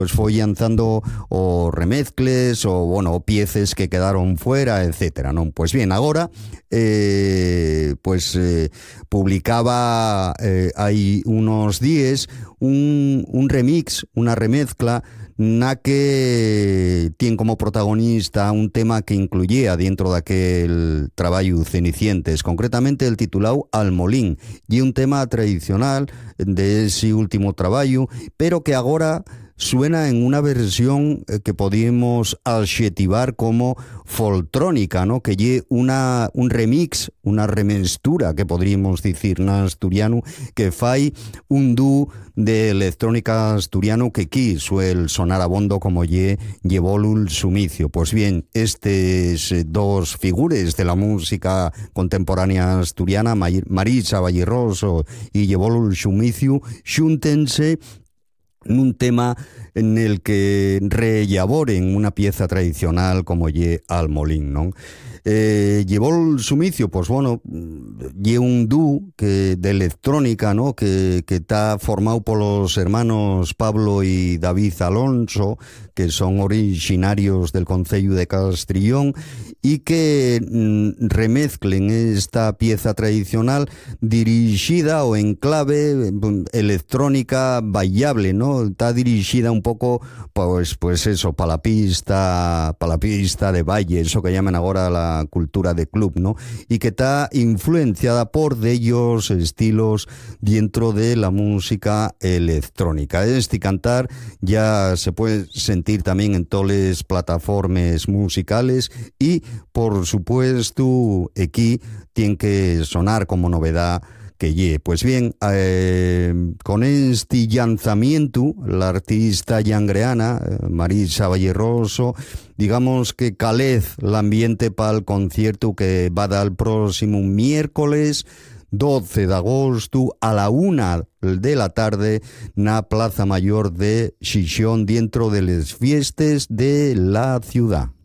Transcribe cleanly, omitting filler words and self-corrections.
pues foi lanzando o remezcles o, bueno, o pieces que quedaron fuera, etcétera, non? Pues bien, agora publicaba hai unos días un remix, una remezcla na que tiene como protagonista un tema que incluía dentro daquel traballo Cenicientes, concretamente el titulado Almolín, y un tema tradicional de ese último traballo, pero que agora suena en una versión que podemos adxetivar como foltrónica, ¿no? Que lle un remix, una remestura, que podríamos dicir na asturiano, que fai un dúo de electrónica asturiano que aquí suel sonar abondo como llevó'l Sumicio. Pues bien, estes dos figures de la música contemporánea asturiana, Marisa Valleroso y llevó'l Sumicio, xúntense un tema en el que rellaboren una pieza tradicional como lle Almolín, non? Llevó el Sumicio, pues bueno, lle un dúo de electrónica, ¿no? Que está formado por los hermanos Pablo y David Alonso, que son originarios del concello de Castrillón, y que remezclen esta pieza tradicional dirigida o en clave electrónica bailable, ¿no? Está dirigida un poco, pues eso, para la pista de baile, eso que llaman ahora la cultura de club, ¿no? Y que está influenciada por de ellos estilos dentro de la música electrónica. Este cantar ya se puede sentir también en todas las plataformas musicales y, por supuesto, aquí tiene que sonar como novedad que lle. Pues bien, con este lanzamiento, la artista llangreana, Marisa Valleroso, digamos que calez el ambiente para el concierto que va a dar el próximo miércoles 12 de agosto a la 1 de la tarde na Plaza Mayor de Xixón, dentro de las fiestas de la ciudad.